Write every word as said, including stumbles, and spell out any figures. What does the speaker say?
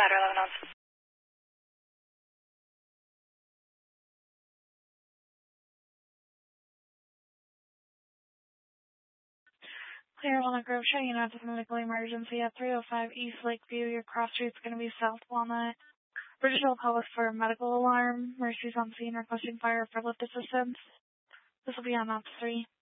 Ladder eleven oh. Clear Walnut Grove, showing you not medical emergency at three oh five East Lakeview. Your cross street's going to be South Walnut. Original call was for a medical alarm. Mercy's on scene requesting fire for lift assistance. This will be on ops three.